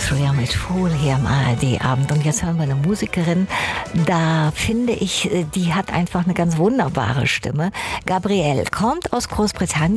Austria mit Fool hier am ARD-Abend. Und jetzt hören wir eine Musikerin, da finde ich, die hat einfach eine ganz wunderbare Stimme. Gabrielle kommt aus Großbritannien.